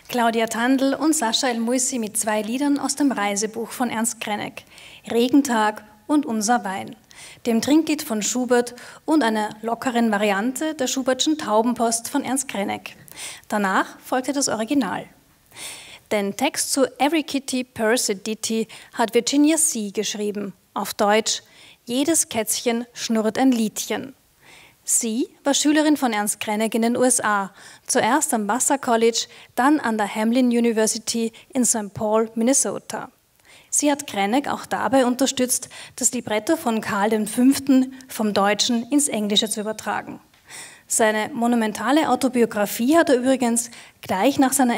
Claudia Tandl und Sascha El-Moussi mit 2 Liedern aus dem Reisebuch von Ernst Krenek, Regentag und Unser Wein, dem Trinklied von Schubert und einer lockeren Variante der Schubertschen Taubenpost von Ernst Krenek. Danach folgte das Original. Den Text zu Every Kitty Purrs a Ditty hat Virginia C. geschrieben, auf Deutsch: Jedes Kätzchen schnurrt ein Liedchen. Sie war Schülerin von Ernst Krenek in den USA, zuerst am Vassar College, dann an der Hamline University in St. Paul, Minnesota. Sie hat Krenek auch dabei unterstützt, das Libretto von Karl V. vom Deutschen ins Englische zu übertragen. Seine monumentale Autobiografie hat er übrigens gleich nach seiner